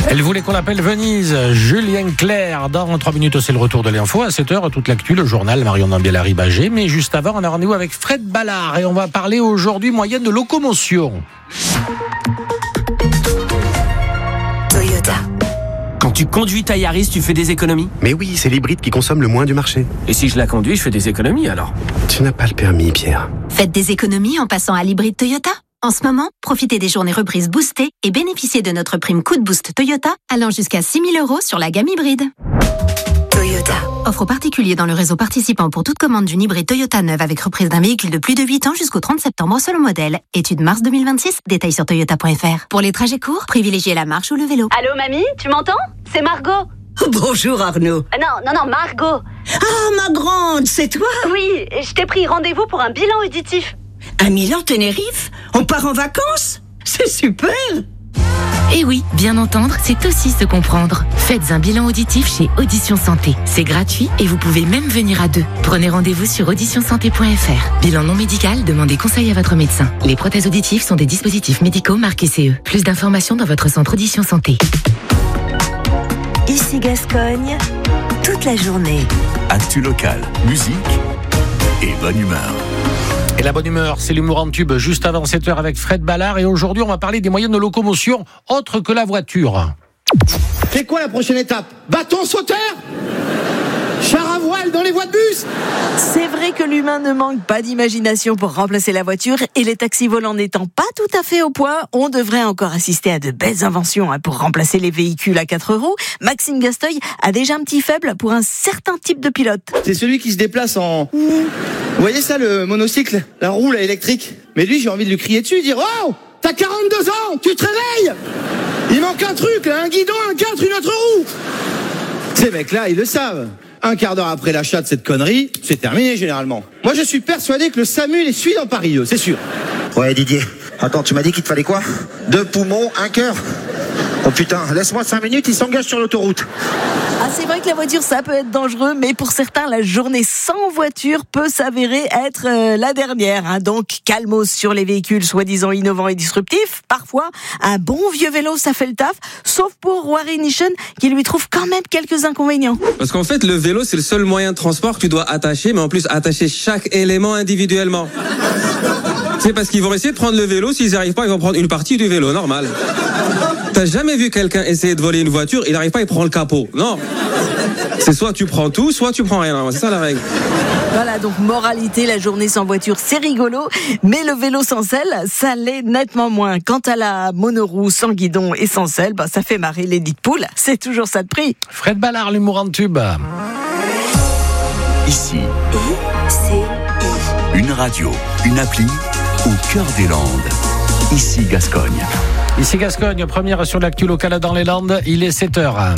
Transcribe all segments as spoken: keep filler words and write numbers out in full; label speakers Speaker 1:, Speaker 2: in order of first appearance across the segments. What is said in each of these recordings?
Speaker 1: Elle voulait qu'on l'appelle Venise. Julien Clerc. Dans trois minutes, c'est le retour de l'info. À sept heures, toute l'actu, le journal Marion Nambiel-Ribagé. Mais juste avant, on a rendez-vous avec Fred Ballard. Et on va parler aujourd'hui moyenne de locomotion.
Speaker 2: Toyota.
Speaker 3: Quand tu conduis ta Yaris, tu fais des économies ?
Speaker 4: Mais oui, c'est l'hybride qui consomme le moins du marché.
Speaker 3: Et si je la conduis, je fais des économies alors ?
Speaker 4: Tu n'as pas le permis, Pierre.
Speaker 2: Faites des économies en passant à l'hybride Toyota. En ce moment, profitez des journées reprises boostées et bénéficiez de notre prime Coup de Boost Toyota allant jusqu'à six mille euros sur la gamme hybride. Toyota. Offre aux particuliers dans le réseau participant pour toute commande d'une hybride Toyota neuve avec reprise d'un véhicule de plus de huit ans jusqu'au trente septembre selon modèle. Étude mars deux mille vingt-six, détails sur toyota point f r. Pour les trajets courts, privilégiez la marche ou le vélo.
Speaker 5: Allô mamie, tu m'entends ? C'est Margot.
Speaker 6: Bonjour Arnaud.
Speaker 5: Euh, non, non, non, Margot.
Speaker 6: Ah, ma grande, c'est toi ?
Speaker 5: Oui, je t'ai pris rendez-vous pour un bilan auditif.
Speaker 6: À Milan-Tenerife ? On part en vacances ? C'est super !
Speaker 7: Et oui, bien entendre, c'est aussi se comprendre. Faites un bilan auditif chez Audition Santé. C'est gratuit et vous pouvez même venir à deux. Prenez rendez-vous sur audition santé point f r. Bilan non médical, demandez conseil à votre médecin. Les prothèses auditives sont des dispositifs médicaux marqués C E. Plus d'informations dans votre centre Audition Santé.
Speaker 8: Ici Gascogne, toute la journée.
Speaker 9: Actu locale, musique et bonne humeur.
Speaker 1: Et la bonne humeur, c'est l'humour en tube juste avant sept heures avec Fred Ballard. Et aujourd'hui, on va parler des moyens de locomotion autres que la voiture.
Speaker 10: C'est quoi la prochaine étape ? Bâton sauteur ? Char à voile dans les voies de bus ?
Speaker 8: C'est vrai que l'humain ne manque pas d'imagination pour remplacer la voiture et les taxis volants n'étant pas tout à fait au point, on devrait encore assister à de belles inventions hein, pour remplacer les véhicules à quatre roues. Maxime Gasteuil a déjà un petit faible pour un certain type de pilote.
Speaker 10: C'est celui qui se déplace en... Vous voyez ça, le monocycle ? La roue, là, électrique. Mais lui, j'ai envie de lui crier dessus, dire « Oh, t'as quarante-deux ans, tu te réveilles ! Il manque un truc, là, un guidon, un cadre, une autre roue !» Ces mecs-là, ils le savent. Un quart d'heure après l'achat de cette connerie, c'est terminé généralement. Moi, je suis persuadé que le SAMU les suit dans Paris, eux, c'est sûr.
Speaker 11: Ouais, Didier. Attends, tu m'as dit qu'il te fallait quoi ? Deux poumons, un cœur ? Oh putain, laisse-moi cinq minutes, il s'engage sur l'autoroute.
Speaker 8: Ah, c'est vrai que la voiture, ça peut être dangereux, mais pour certains, la journée sans voiture peut s'avérer être euh, la dernière. Hein. Donc, calmos sur les véhicules soi-disant innovants et disruptifs. Parfois, un bon vieux vélo, ça fait le taf, sauf pour Warren Nischen, qui lui trouve quand même quelques inconvénients.
Speaker 12: Parce qu'en fait, le vélo, c'est le seul moyen de transport que tu dois attacher, mais en plus, attacher chaque élément individuellement. C'est parce qu'ils vont essayer de prendre le vélo, s'ils n'y arrivent pas, ils vont prendre une partie du vélo, normal. T'as jamais vu quelqu'un essayer de voler une voiture, il n'arrive pas, il prend le capot. Non. C'est soit tu prends tout, soit tu prends rien. C'est ça la règle.
Speaker 8: Voilà, donc moralité, la journée sans voiture, c'est rigolo, mais le vélo sans selle, ça l'est nettement moins. Quant à la monoroue sans guidon et sans selle, bah, ça fait marrer les dites poules. C'est toujours ça de prix.
Speaker 1: Fred Ballard, l'humour en tube.
Speaker 9: Ici,
Speaker 8: I, C, I.
Speaker 9: une radio, une appli au cœur des Landes. Ici Gascogne.
Speaker 1: Ici Gascogne, première sur l'actu locale dans les Landes, il est sept heures.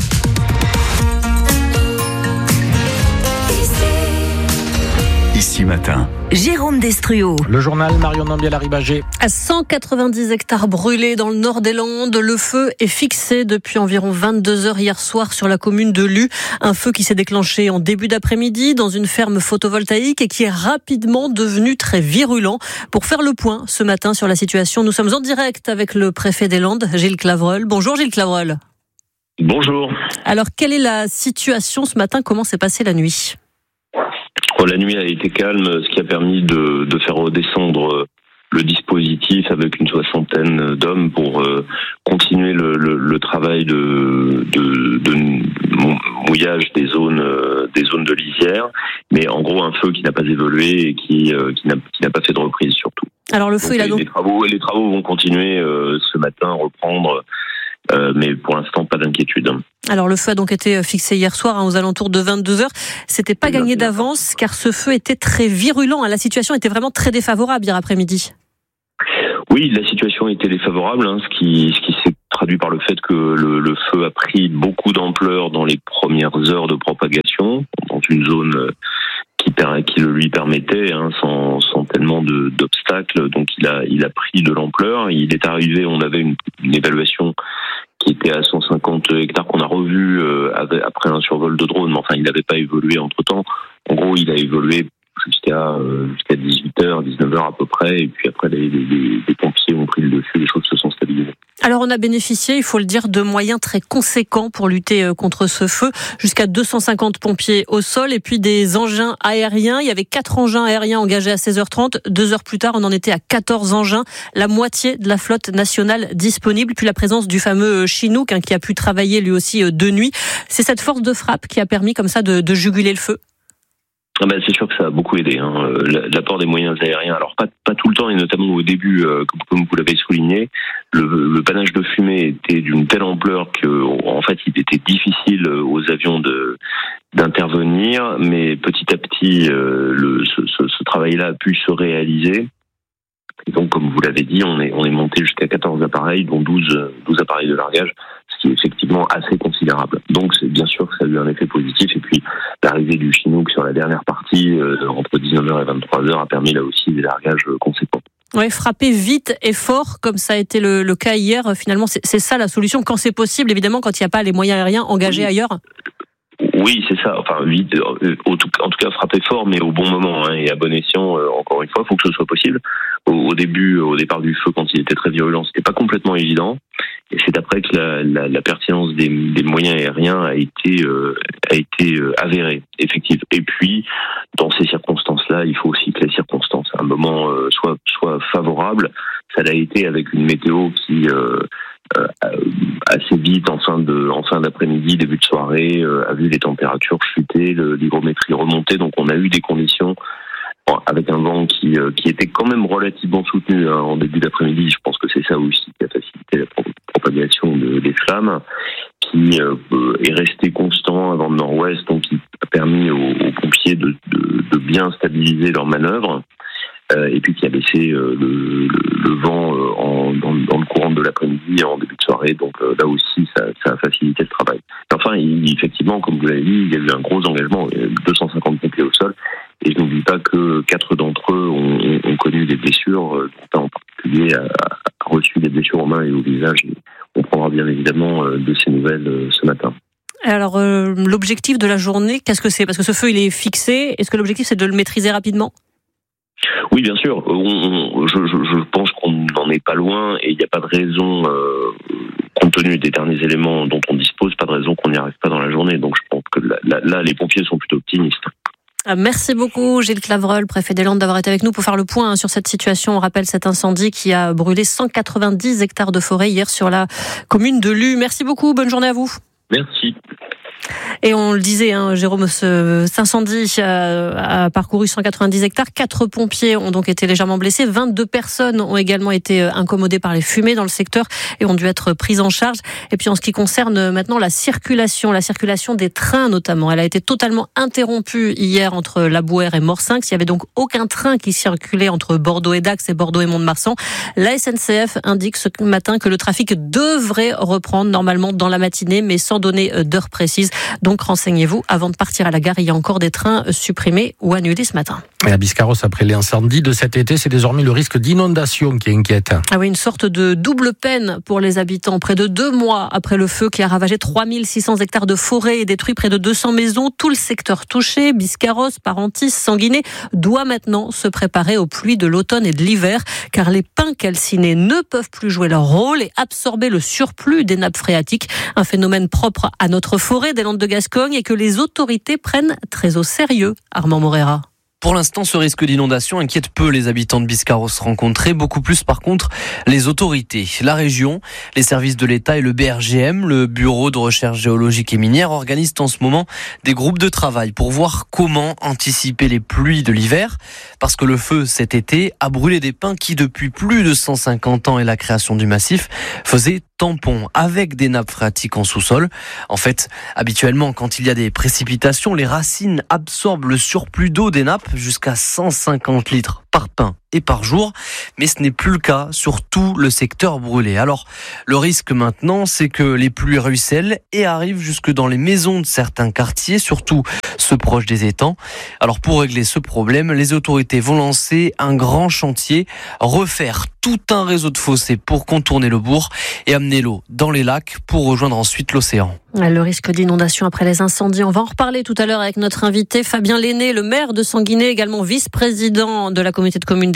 Speaker 9: Ici matin.
Speaker 8: Jérôme Destruau.
Speaker 1: Le journal Marion Nambiel-Ribagé.
Speaker 13: À cent quatre-vingt-dix hectares brûlés dans le nord des Landes, le feu est fixé depuis environ vingt-deux heures hier soir sur la commune de Lue. Un feu qui s'est déclenché en début d'après-midi dans une ferme photovoltaïque et qui est rapidement devenu très virulent. Pour faire le point ce matin sur la situation, nous sommes en direct avec le préfet des Landes, Gilles Clavreul. Bonjour Gilles Clavreul.
Speaker 14: Bonjour.
Speaker 13: Alors, quelle est la situation ce matin ? Comment s'est passée la nuit ?
Speaker 14: Oh, la nuit a été calme, ce qui a permis de, de faire redescendre le dispositif avec une soixantaine d'hommes pour euh, continuer le, le, le travail de, de, de mouillage des zones, euh, des zones de lisière. Mais en gros, un feu qui n'a pas évolué et qui, euh, qui, n'a, qui n'a pas fait de reprise surtout.
Speaker 13: Alors le feu, donc, il a donc...
Speaker 14: Les travaux, les travaux vont continuer euh, ce matin, reprendre... Euh, mais pour l'instant, pas d'inquiétude.
Speaker 13: Alors le feu a donc été fixé hier soir hein, aux alentours de vingt-deux heures. C'était pas gagné d'avance car ce feu était très virulent. Hein. La situation était vraiment très défavorable hier après-midi.
Speaker 14: Oui, la situation était défavorable, hein, ce qui, ce qui s'est traduit par le fait que le, le feu a pris beaucoup d'ampleur dans les premières heures de propagation, dans une zone qui, qui le lui permettait, hein, sans, sans tellement de, d'obstacles. Donc il a, il a pris de l'ampleur. Il est arrivé, on avait une, une évaluation qui était à cent cinquante hectares qu'on a revu euh, après un survol de drone, mais enfin il n'avait pas évolué entre-temps. En gros, il a évolué jusqu'à euh, jusqu'à dix-huit heures, dix-neuf heures à peu près, et puis après les, les, les pompiers ont pris le dessus, les choses se sont stabilisées.
Speaker 13: Alors on a bénéficié, il faut le dire, de moyens très conséquents pour lutter contre ce feu. Jusqu'à deux cent cinquante pompiers au sol et puis des engins aériens. Il y avait quatre engins aériens engagés à seize heures trente. Deux heures plus tard, on en était à quatorze engins. La moitié de la flotte nationale disponible. Puis la présence du fameux Chinook hein, qui a pu travailler lui aussi de nuit. C'est cette force de frappe qui a permis comme ça de, de juguler le feu.
Speaker 14: Ah ben c'est sûr que ça a beaucoup aidé. Hein. L'apport des moyens aériens, alors pas, pas tout le temps et notamment au début, euh, comme, comme vous l'avez souligné, le, le panache de fumée était d'une telle ampleur que, en fait, il était difficile aux avions de d'intervenir, mais petit à petit, euh, le, ce, ce, ce travail-là a pu se réaliser. Et donc, comme vous l'avez dit, on est on est monté jusqu'à quatorze appareils, dont douze, douze appareils de largage, ce qui est effectivement assez considérable. Donc, c'est bien sûr que ça a eu un effet positif. Et puis, l'arrivée du Chinook sur la dernière partie, euh, entre dix-neuf heures et vingt-trois heures, a permis là aussi des largages conséquents.
Speaker 13: Ouais, frapper vite et fort, comme ça a été le, le cas hier. Finalement, c'est, c'est ça la solution quand c'est possible, évidemment, quand il n'y a pas les moyens aériens engagés oui. ailleurs.
Speaker 14: Oui, c'est ça. Enfin, vite, en tout cas, frapper fort, mais au bon moment hein, et à bon escient. Euh, encore une fois, il faut que ce soit possible. Au, au début, au départ du feu, quand il était très virulent, c'était pas complètement évident. Et c'est après que la, la, la pertinence des, des moyens aériens a été euh, a été euh, avérée, effective. Et puis, dans ces circonstances-là, il faut aussi que les circonstances, à un moment, euh, soient soient favorables. Ça l'a été avec une météo qui euh, Euh, assez vite en fin de en fin d'après-midi, début de soirée, euh, a vu les températures chuter, le, l'hygrométrie remonter, donc on a eu des conditions bon, avec un vent qui euh, qui était quand même relativement soutenu hein, en début d'après-midi. Je pense que c'est ça aussi qui a facilité la pro- propagation de, des flammes, qui euh, est resté constant avant le nord-ouest, donc qui a permis aux, aux pompiers de, de, de bien stabiliser leur manœuvre. Et puis qui a laissé euh, le, le, le vent euh, en, dans, dans le courant de l'après-midi, en début de soirée. Donc euh, là aussi, ça, ça a facilité le travail. Enfin, il, effectivement, comme vous l'avez dit, il y a eu un gros engagement, deux cent cinquante pompiers au sol. Et je n'oublie pas que quatre d'entre eux ont, ont, ont connu des blessures, dont un en particulier a, a reçu des blessures aux mains et au visage. Et on prendra bien évidemment de ces nouvelles ce matin.
Speaker 13: Alors, euh, l'objectif de la journée, qu'est-ce que c'est ? Parce que ce feu, il est fixé. Est-ce que l'objectif, c'est de le maîtriser rapidement ?
Speaker 14: Oui, bien sûr. On, on, je, je, je pense qu'on n'en est pas loin et il n'y a pas de raison, euh, compte tenu des derniers éléments dont on dispose, pas de raison qu'on n'y arrive pas dans la journée. Donc je pense que là, là, là les pompiers sont plutôt optimistes.
Speaker 13: Merci beaucoup Gilles Clavreul, préfet des Landes, d'avoir été avec nous pour faire le point sur cette situation. On rappelle cet incendie qui a brûlé cent quatre-vingt-dix hectares de forêt hier sur la commune de Lue. Merci beaucoup, bonne journée à vous.
Speaker 14: Merci.
Speaker 13: Et on le disait, hein, Jérôme, ce, cet incendie a, a parcouru cent quatre-vingt-dix hectares. Quatre pompiers ont donc été légèrement blessés. vingt-deux personnes ont également été incommodées par les fumées dans le secteur et ont dû être prises en charge. Et puis en ce qui concerne maintenant la circulation, la circulation des trains notamment, elle a été totalement interrompue hier entre La Bouère et Morsinx. Il n'y avait donc aucun train qui circulait entre Bordeaux et Dax et Bordeaux et Mont-de-Marsan. La S N C F indique ce matin que le trafic devrait reprendre normalement dans la matinée, mais sans donner d'heure précise. Donc renseignez-vous avant de partir à la gare. Il y a encore des trains supprimés ou annulés ce matin.
Speaker 1: Et à Biscarrosse, après l'incendie de cet été, c'est désormais le risque d'inondation qui inquiète.
Speaker 13: Ah oui, une sorte de double peine pour les habitants. Près de deux mois après le feu qui a ravagé trois mille six cents hectares de forêt et détruit près de deux cents maisons, tout le secteur touché, Biscarrosse, Parentis, Sanguinet, doit maintenant se préparer aux pluies de l'automne et de l'hiver, car les pins calcinés ne peuvent plus jouer leur rôle et absorber le surplus des nappes phréatiques. Un phénomène propre à notre forêt des Landes de Gascogne et que les autorités prennent très au sérieux. Armand Morera.
Speaker 15: Pour l'instant, ce risque d'inondation inquiète peu les habitants de Biscarrosse rencontrés, beaucoup plus par contre les autorités. La région, les services de l'État et le B R G M, le Bureau de recherche géologique et minière, organisent en ce moment des groupes de travail pour voir comment anticiper les pluies de l'hiver. Parce que le feu cet été a brûlé des pins qui, depuis plus de cent cinquante ans et la création du massif, faisaient tampon avec des nappes phréatiques en sous-sol. En fait, habituellement, quand il y a des précipitations, les racines absorbent le surplus d'eau des nappes jusqu'à cent cinquante litres par pin et par jour, mais ce n'est plus le cas sur tout le secteur brûlé. Alors, le risque maintenant, c'est que les pluies ruissellent et arrivent jusque dans les maisons de certains quartiers, surtout ceux proches des étangs. Alors, pour régler ce problème, les autorités vont lancer un grand chantier, refaire tout un réseau de fossés pour contourner le bourg et amener l'eau dans les lacs pour rejoindre ensuite l'océan.
Speaker 13: Le risque d'inondation après les incendies, on va en reparler tout à l'heure avec notre invité Fabien Lenné, le maire de Sanguinet, également vice-président de la communauté de communes des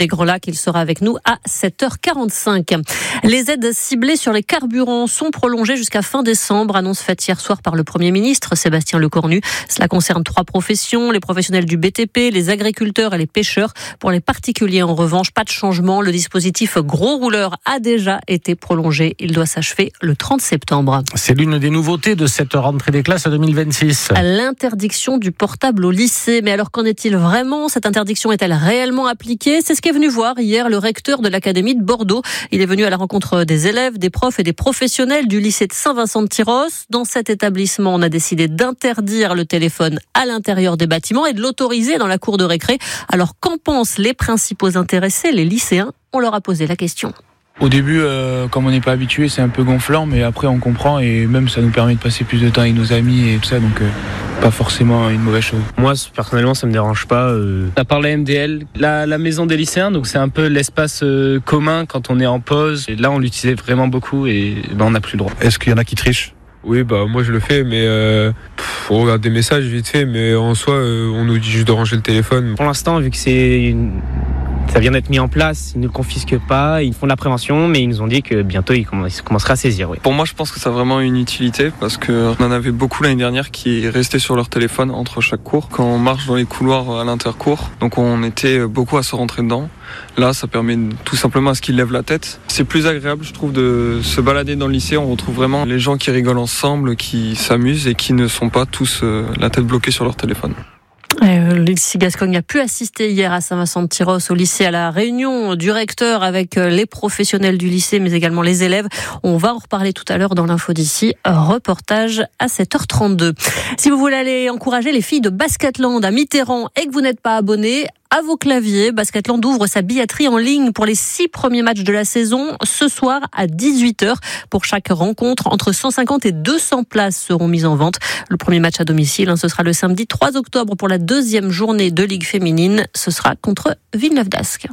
Speaker 13: des Grands Lacs. Il sera avec nous à sept heures quarante-cinq. Les aides ciblées sur les carburants sont prolongées jusqu'à fin décembre, annonce faite hier soir par le Premier ministre Sébastien Lecornu. Cela concerne trois professions, les professionnels du B T P, les agriculteurs et les pêcheurs. Pour les particuliers, en revanche, pas de changement. Le dispositif gros rouleur a déjà été prolongé. Il doit s'achever le trente septembre.
Speaker 1: C'est l'une des nouveautés de cette rentrée des classes deux mille vingt-six.
Speaker 13: L'interdiction du portable au lycée. Mais alors qu'en est-il vraiment ? Cette interdiction est-elle réellement appliquée ? C'est ce qu'est venu voir hier le recteur de l'Académie de Bordeaux. Il est venu à la rencontre des élèves, des profs et des professionnels du lycée de Saint-Vincent-de-Tyrosse. Dans cet établissement, on a décidé d'interdire le téléphone à l'intérieur des bâtiments et de l'autoriser dans la cour de récré. Alors qu'en pensent les principaux intéressés, les lycéens ? On leur a posé la question.
Speaker 16: Au début, euh, comme on n'est pas habitué, c'est un peu gonflant, mais après on comprend et même ça nous permet de passer plus de temps avec nos amis et tout ça, donc euh, pas forcément une mauvaise chose.
Speaker 17: Moi, personnellement, ça me dérange pas. Euh... À part la M D L, la, la maison des lycéens, donc c'est un peu l'espace euh, commun quand on est en pause. Et là, on l'utilisait vraiment beaucoup et ben, on n'a plus le droit.
Speaker 18: Est-ce qu'il y en a qui trichent ?
Speaker 19: Oui, bah moi je le fais, mais euh, pff, on regarde des messages vite fait, mais en soi, euh, on nous dit juste de ranger le téléphone.
Speaker 17: Pour l'instant, vu que c'est une... ça vient d'être mis en place, ils ne le confisquent pas, ils font de la prévention, mais ils nous ont dit que bientôt ils commenceraient à saisir. Oui.
Speaker 20: Pour moi, je pense que ça a vraiment une utilité, parce qu'on en avait beaucoup l'année dernière qui restaient sur leur téléphone entre chaque cours, quand on marche dans les couloirs à l'intercours, donc on était beaucoup à se rentrer dedans. Là, ça permet tout simplement à ce qu'ils lèvent la tête. C'est plus agréable, je trouve, de se balader dans le lycée. On retrouve vraiment les gens qui rigolent ensemble, qui s'amusent et qui ne sont pas tous euh, la tête bloquée sur leur téléphone.
Speaker 13: Euh, le lycée Gascogne a pu assister hier à Saint-Vincent-de-Tyrosse au lycée à la réunion du recteur avec les professionnels du lycée mais également les élèves. On va en reparler tout à l'heure dans l'info d'ici. Reportage à sept heures trente-deux. Si vous voulez aller encourager les filles de Basketland à Mitterrand et que vous n'êtes pas abonné, à vos claviers, Basketland ouvre sa billetterie en ligne pour les six premiers matchs de la saison ce soir à dix-huit heures. Pour chaque rencontre, entre cent cinquante et deux cents places seront mises en vente. Le premier match à domicile, hein, ce sera le samedi trois octobre pour la deuxième journée de Ligue féminine. Ce sera contre Villeneuve-d'Ascq.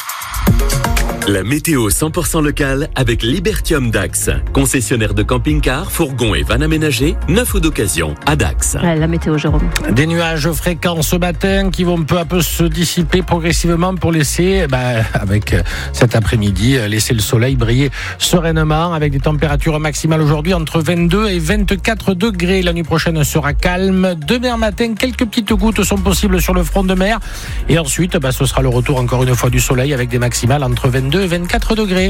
Speaker 21: La météo cent pour cent locale avec Libertium Dax. Concessionnaire de camping-car, fourgons et vannes aménagées, neuf ou d'occasion à Dax.
Speaker 13: Ouais, la météo, Jérôme.
Speaker 1: Des nuages fréquents ce matin qui vont peu à peu se dissiper progressivement pour laisser, bah, avec cet après-midi, laisser le soleil briller sereinement avec des températures maximales aujourd'hui entre vingt-deux et vingt-quatre degrés. La nuit prochaine sera calme. Demain matin, quelques petites gouttes sont possibles sur le front de mer. Et ensuite, bah, ce sera le retour encore une fois du soleil avec des maximales entre vingt-deux et vingt-quatre degrés.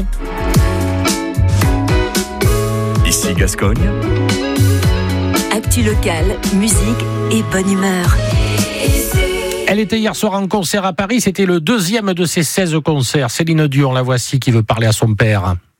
Speaker 21: Ici Gascogne.
Speaker 22: Actu locale, musique et bonne humeur.
Speaker 1: Elle était hier soir en concert à Paris. C'était le deuxième de ses seize concerts. Céline Dion, la voici, qui veut parler à son père.